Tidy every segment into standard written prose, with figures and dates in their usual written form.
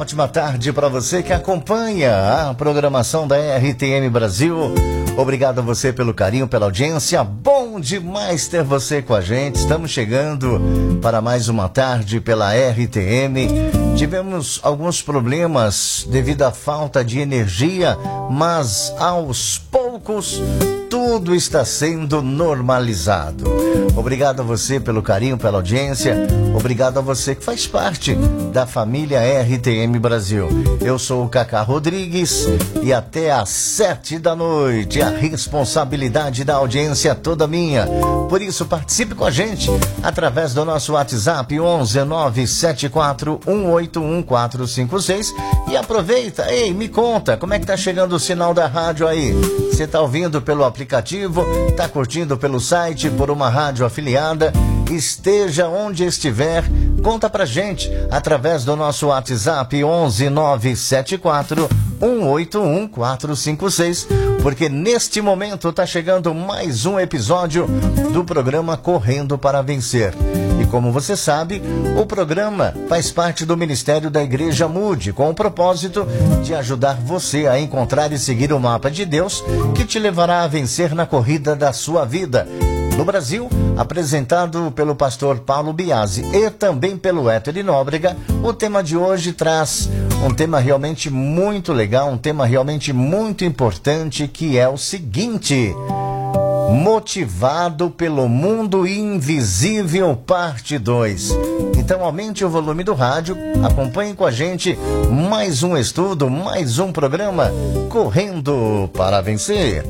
ótima tarde para você que acompanha a programação da RTM Brasil. Obrigado a você pelo carinho, pela audiência. Bom demais ter você com a gente. Estamos chegando para mais uma tarde pela RTM. Tivemos alguns problemas devido à falta de energia, mas aos poucos tudo está sendo normalizado. Obrigado a você pelo carinho, pela audiência. Obrigado a você que faz parte da família RTM Brasil. Eu sou o Cacá Rodrigues e até às 7 da noite a responsabilidade da audiência é toda minha. Por isso participe com a gente através do nosso WhatsApp 11 974 181 456 e aproveita, me conta como é que tá chegando o sinal da rádio aí. Você tá ouvindo pelo aplicativo, tá curtindo pelo site, por uma rádio afiliada? Esteja onde estiver, conta pra gente através do nosso WhatsApp 11 974 181 456, porque neste momento tá chegando mais um episódio do programa Correndo para Vencer. E como você sabe, o programa faz parte do Ministério da Igreja Mude, com o propósito de ajudar você a encontrar e seguir o mapa de Deus que te levará a vencer na corrida da sua vida. No Brasil, apresentado pelo pastor Paulo Biasi e também pelo Héctor Nóbrega, o tema de hoje traz um tema realmente muito legal, um tema realmente muito importante, que é o seguinte: Motivado pelo Mundo Invisível, parte 2. Então aumente o volume do rádio, acompanhe com a gente mais um estudo, mais um programa Correndo para Vencer.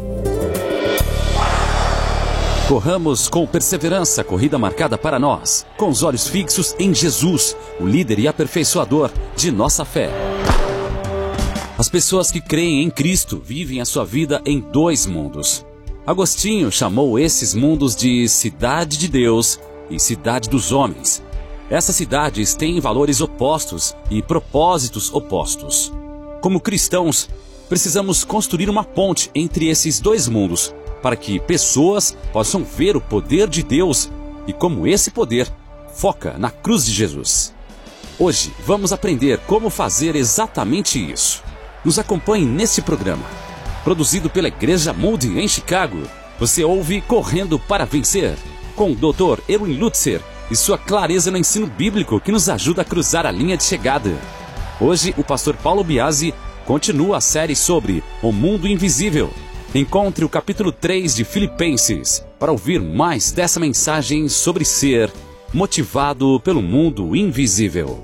Corramos com perseverança a corrida marcada para nós, com os olhos fixos em Jesus, o líder e aperfeiçoador de nossa fé. As pessoas que creem em Cristo vivem a sua vida em dois mundos. Agostinho chamou esses mundos de cidade de Deus e cidade dos homens. Essas cidades têm valores opostos e propósitos opostos. Como cristãos, precisamos construir uma ponte entre esses dois mundos, para que pessoas possam ver o poder de Deus e como esse poder foca na cruz de Jesus. Hoje vamos aprender como fazer exatamente isso. Nos acompanhe nesse programa. Produzido pela Igreja Mude em Chicago, você ouve Correndo para Vencer, com o Dr. Erwin Lutzer e sua clareza no ensino bíblico que nos ajuda a cruzar a linha de chegada. Hoje o pastor Paulo Biasi continua a série sobre o mundo invisível. Encontre o capítulo 3 de Filipenses para ouvir mais dessa mensagem sobre ser motivado pelo mundo invisível.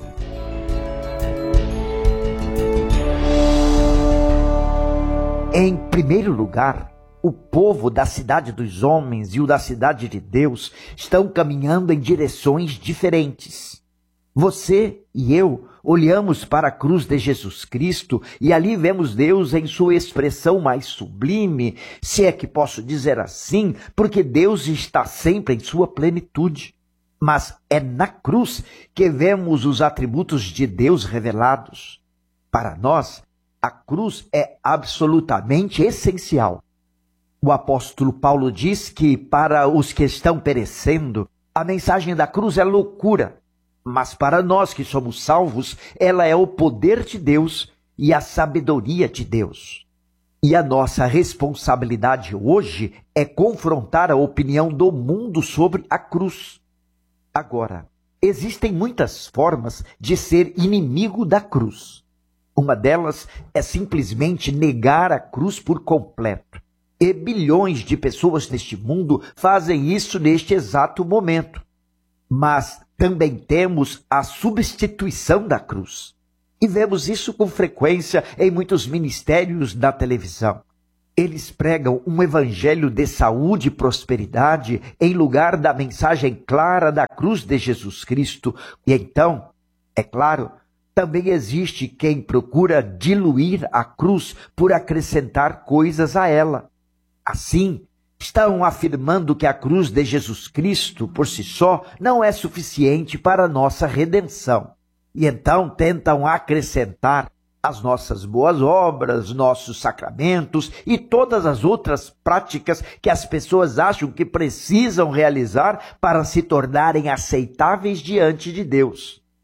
Em primeiro lugar, o povo da cidade dos homens e o da cidade de Deus estão caminhando em direções diferentes. Você e eu olhamos para a cruz de Jesus Cristo e ali vemos Deus em sua expressão mais sublime, se é que posso dizer assim, porque Deus está sempre em sua plenitude. Mas é na cruz que vemos os atributos de Deus revelados. Para nós, a cruz é absolutamente essencial. O apóstolo Paulo diz que para os que estão perecendo, a mensagem da cruz é loucura. Mas para nós que somos salvos, ela é o poder de Deus e a sabedoria de Deus. E a nossa responsabilidade hoje é confrontar a opinião do mundo sobre a cruz. Agora, existem muitas formas de ser inimigo da cruz. Uma delas é simplesmente negar a cruz por completo. E bilhões de pessoas neste mundo fazem isso neste exato momento. Mas também temos a substituição da cruz. E vemos isso com frequência em muitos ministérios da televisão. Eles pregam um evangelho de saúde e prosperidade em lugar da mensagem clara da cruz de Jesus Cristo. E então, é claro, também existe quem procura diluir a cruz por acrescentar coisas a ela. Assim, estão afirmando que a cruz de Jesus Cristo, por si só, não é suficiente para a nossa redenção. E então tentam acrescentar as nossas boas obras, nossos sacramentos e todas as outras práticas que as pessoas acham que precisam realizar para se tornarem aceitáveis diante de Deus.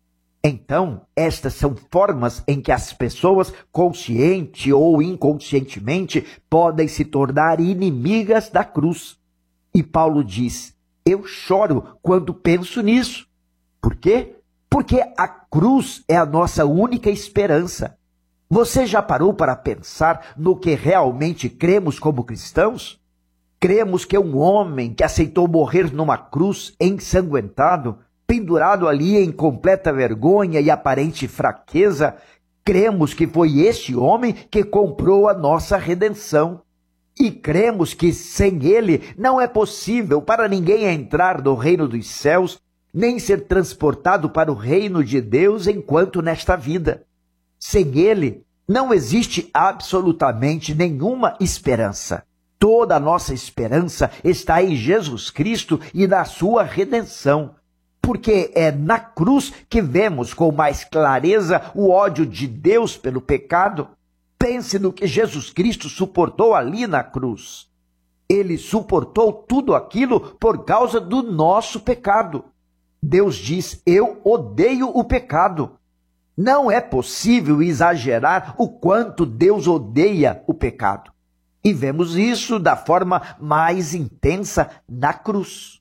Então, estas são formas em que as pessoas, consciente ou inconscientemente, podem se tornar inimigas da cruz. E Paulo diz: eu choro quando penso nisso. Por quê? Porque a cruz é a nossa única esperança. Você já parou para pensar no que realmente cremos como cristãos? Cremos que um homem que aceitou morrer numa cruz ensanguentado, pendurado ali em completa vergonha e aparente fraqueza, cremos que foi este homem que comprou a nossa redenção. E cremos que sem ele não é possível para ninguém entrar no reino dos céus, nem ser transportado para o reino de Deus enquanto nesta vida. Sem ele, não existe absolutamente nenhuma esperança. Toda a nossa esperança está em Jesus Cristo e na sua redenção. Porque é na cruz que vemos com mais clareza o ódio de Deus pelo pecado. Pense no que Jesus Cristo suportou ali na cruz. Ele suportou tudo aquilo por causa do nosso pecado. Deus diz: eu odeio o pecado. Não é possível exagerar o quanto Deus odeia o pecado. E vemos isso da forma mais intensa na cruz.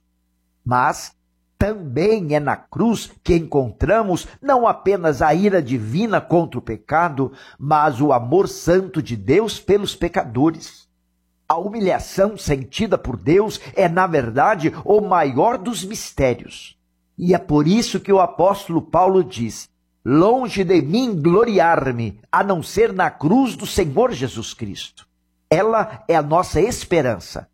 Mas também é na cruz que encontramos não apenas a ira divina contra o pecado, mas o amor santo de Deus pelos pecadores. A humilhação sentida por Deus é, na verdade, o maior dos mistérios. E é por isso que o apóstolo Paulo diz: longe de mim gloriar-me, a não ser na cruz do Senhor Jesus Cristo. Ela é a nossa esperança.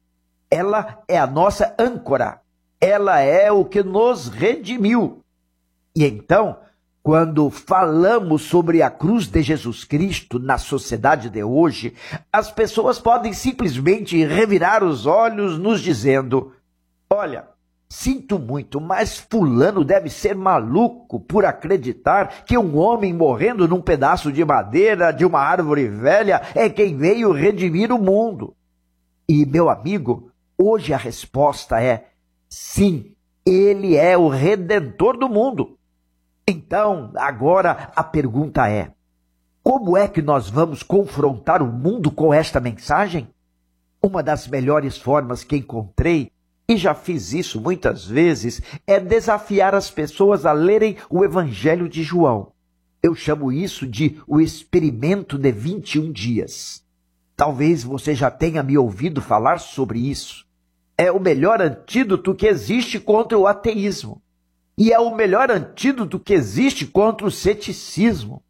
Ela é a nossa âncora. Ela é o que nos redimiu. E então, quando falamos sobre a cruz de Jesus Cristo na sociedade de hoje, as pessoas podem simplesmente revirar os olhos nos dizendo: olha, sinto muito, mas fulano deve ser maluco por acreditar que um homem morrendo num pedaço de madeira de uma árvore velha é quem veio redimir o mundo. E, meu amigo, hoje a resposta é: sim, ele é o Redentor do mundo. Então, agora a pergunta é: como é que nós vamos confrontar o mundo com esta mensagem? Uma das melhores formas que encontrei, e já fiz isso muitas vezes, é desafiar as pessoas a lerem o Evangelho de João. Eu chamo isso de o experimento de 21 dias. Talvez você já tenha me ouvido falar sobre isso. É o melhor antídoto que existe contra o ateísmo. E é o melhor antídoto que existe contra o ceticismo.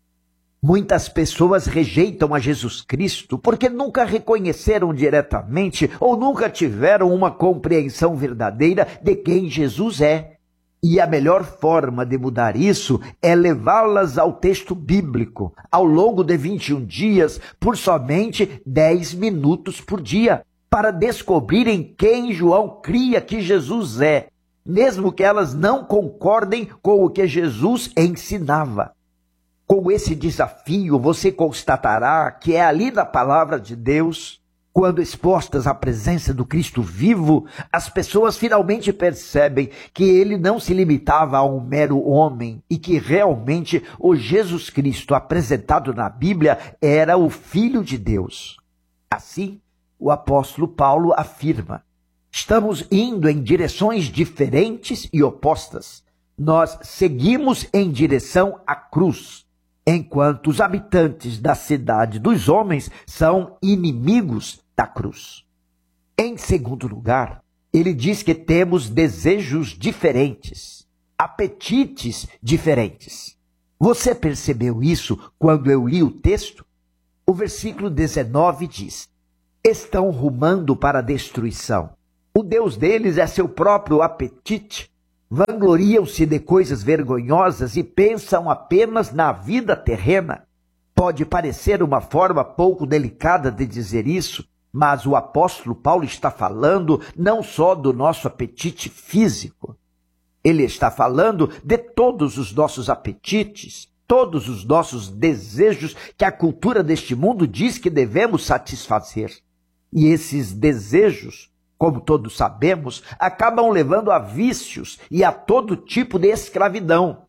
Muitas pessoas rejeitam a Jesus Cristo porque nunca reconheceram diretamente ou nunca tiveram uma compreensão verdadeira de quem Jesus é. E a melhor forma de mudar isso é levá-las ao texto bíblico, ao longo de 21 dias, por somente 10 minutos por dia, para descobrirem quem João cria que Jesus é, mesmo que elas não concordem com o que Jesus ensinava. Com esse desafio, você constatará que é ali na palavra de Deus, quando expostas à presença do Cristo vivo, as pessoas finalmente percebem que ele não se limitava a um mero homem e que realmente o Jesus Cristo apresentado na Bíblia era o Filho de Deus. Assim, o apóstolo Paulo afirma: estamos indo em direções diferentes e opostas. Nós seguimos em direção à cruz, enquanto os habitantes da cidade dos homens são inimigos da cruz. Em segundo lugar, ele diz que temos desejos diferentes, apetites diferentes. Você percebeu isso quando eu li o texto? O versículo 19 diz: estão rumando para a destruição. O Deus deles é seu próprio apetite. Vangloriam-se de coisas vergonhosas e pensam apenas na vida terrena. Pode parecer uma forma pouco delicada de dizer isso, mas o apóstolo Paulo está falando não só do nosso apetite físico. Ele está falando de todos os nossos apetites, todos os nossos desejos que a cultura deste mundo diz que devemos satisfazer. E esses desejos, como todos sabemos, acabam levando a vícios e a todo tipo de escravidão.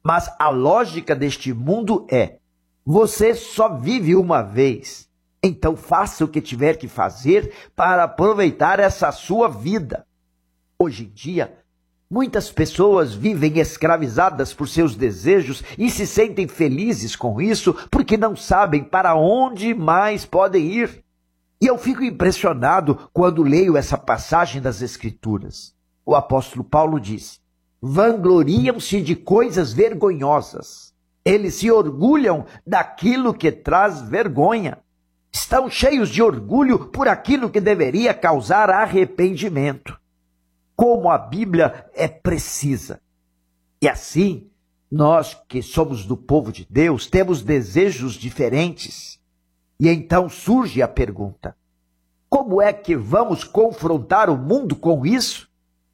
Mas a lógica deste mundo é: você só vive uma vez, então faça o que tiver que fazer para aproveitar essa sua vida. Hoje em dia, muitas pessoas vivem escravizadas por seus desejos e se sentem felizes com isso porque não sabem para onde mais podem ir. E eu fico impressionado quando leio essa passagem das Escrituras. O apóstolo Paulo diz: vangloriam-se de coisas vergonhosas. Eles se orgulham daquilo que traz vergonha. Estão cheios de orgulho por aquilo que deveria causar arrependimento. Como a Bíblia é precisa. E assim, nós que somos do povo de Deus, temos desejos diferentes. E então surge a pergunta: como é que vamos confrontar o mundo com isso?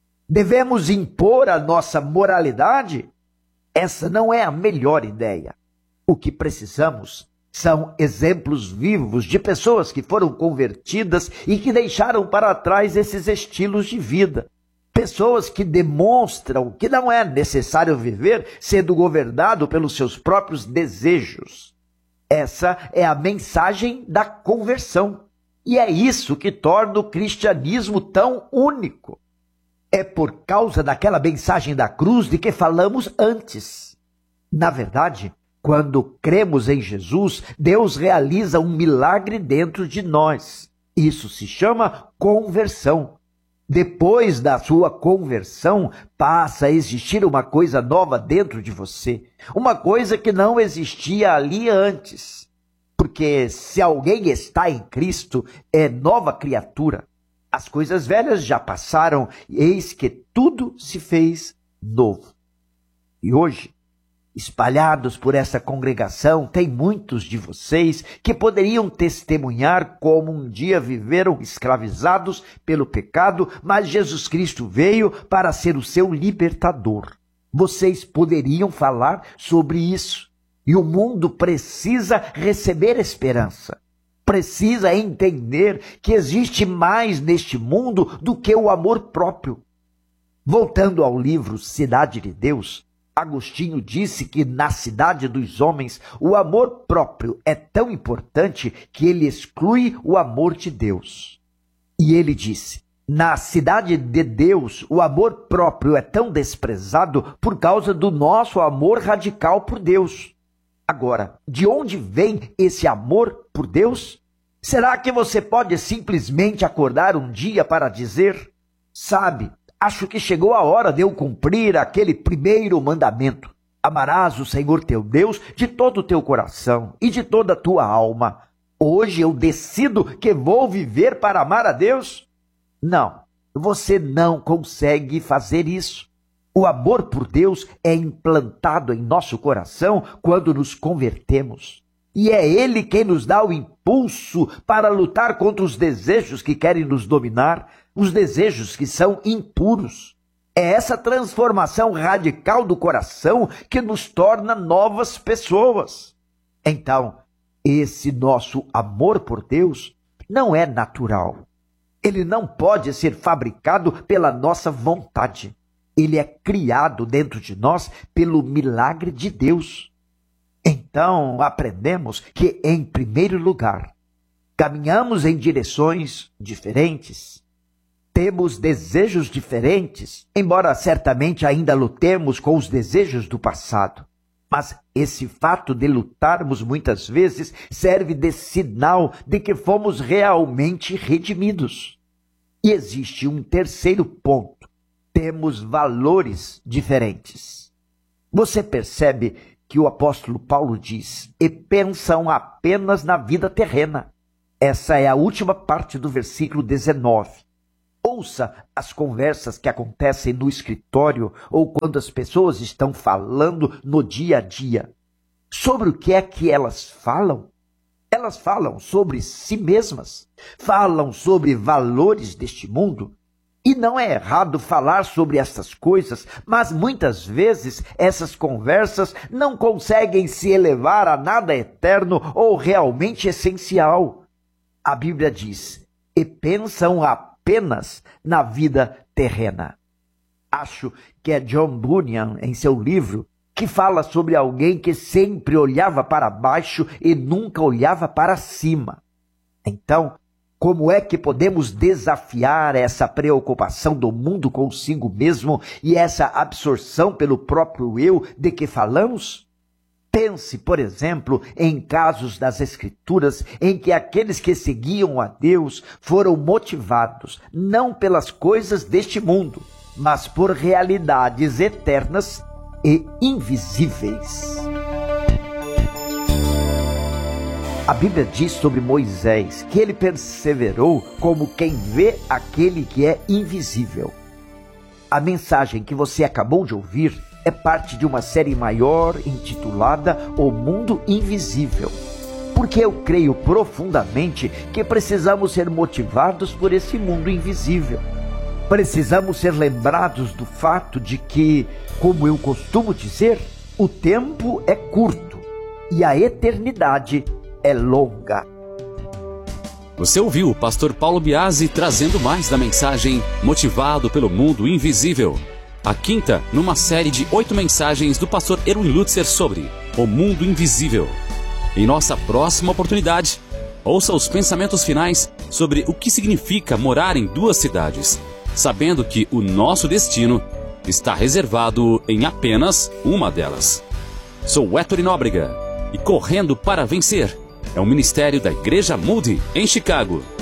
Devemos impor a nossa moralidade? Essa não é a melhor ideia. O que precisamos são exemplos vivos de pessoas que foram convertidas e que deixaram para trás esses estilos de vida. Pessoas que demonstram que não é necessário viver sendo governado pelos seus próprios desejos. Essa é a mensagem da conversão. E é isso que torna o cristianismo tão único. É por causa daquela mensagem da cruz de que falamos antes. Na verdade, quando cremos em Jesus, Deus realiza um milagre dentro de nós. Isso se chama conversão. Depois da sua conversão, passa a existir uma coisa nova dentro de você. Uma coisa que não existia ali antes. Porque se alguém está em Cristo, é nova criatura. As coisas velhas já passaram, eis que tudo se fez novo. E hoje, espalhados por essa congregação, tem muitos de vocês que poderiam testemunhar como um dia viveram escravizados pelo pecado, mas Jesus Cristo veio para ser o seu libertador. Vocês poderiam falar sobre isso. E o mundo precisa receber esperança. Precisa entender que existe mais neste mundo do que o amor próprio. Voltando ao livro Cidade de Deus, Agostinho disse que na cidade dos homens o amor próprio é tão importante que ele exclui o amor de Deus. E ele disse: na cidade de Deus o amor próprio é tão desprezado por causa do nosso amor radical por Deus. Agora, de onde vem esse amor por Deus? Será que você pode simplesmente acordar um dia para dizer: sabe, acho que chegou a hora de eu cumprir aquele primeiro mandamento. Amarás o Senhor teu Deus de todo o teu coração e de toda a tua alma. Hoje eu decido que vou viver para amar a Deus? Não, você não consegue fazer isso. O amor por Deus é implantado em nosso coração quando nos convertemos. E é Ele quem nos dá o impulso para lutar contra os desejos que querem nos dominar, os desejos que são impuros. É essa transformação radical do coração que nos torna novas pessoas. Então, esse nosso amor por Deus não é natural. Ele não pode ser fabricado pela nossa vontade. Ele é criado dentro de nós pelo milagre de Deus. Então, aprendemos que, em primeiro lugar, caminhamos em direções diferentes. Temos desejos diferentes, embora certamente ainda lutemos com os desejos do passado. Mas esse fato de lutarmos muitas vezes serve de sinal de que fomos realmente redimidos. E existe um terceiro ponto. Temos valores diferentes. Você percebe que o apóstolo Paulo diz: e pensam apenas na vida terrena. Essa é a última parte do versículo 19. Ouça as conversas que acontecem no escritório ou quando as pessoas estão falando no dia a dia. Sobre o que é que elas falam? Elas falam sobre si mesmas, falam sobre valores deste mundo. E não é errado falar sobre essas coisas, mas muitas vezes essas conversas não conseguem se elevar a nada eterno ou realmente essencial. A Bíblia diz: e pensam apenas na vida terrena. Acho que é John Bunyan, em seu livro, que fala sobre alguém que sempre olhava para baixo e nunca olhava para cima. Então, como é que podemos desafiar essa preocupação do mundo consigo mesmo e essa absorção pelo próprio eu de que falamos? Pense, por exemplo, em casos das Escrituras em que aqueles que seguiam a Deus foram motivados não pelas coisas deste mundo, mas por realidades eternas e invisíveis. A Bíblia diz sobre Moisés que ele perseverou como quem vê aquele que é invisível. A mensagem que você acabou de ouvir é parte de uma série maior intitulada O Mundo Invisível. Porque eu creio profundamente que precisamos ser motivados por esse mundo invisível. Precisamos ser lembrados do fato de que, como eu costumo dizer, o tempo é curto e a eternidade é longa. Você ouviu o pastor Paulo Biasi trazendo mais da mensagem Motivado pelo Mundo Invisível. A quinta numa série de 8 mensagens do pastor Erwin Lutzer sobre o mundo invisível. Em nossa próxima oportunidade, ouça os pensamentos finais sobre o que significa morar em 2 cidades, sabendo que o nosso destino está reservado em apenas uma delas. Sou Héctor Nóbrega e Correndo para Vencer é um ministério da Igreja Moody em Chicago.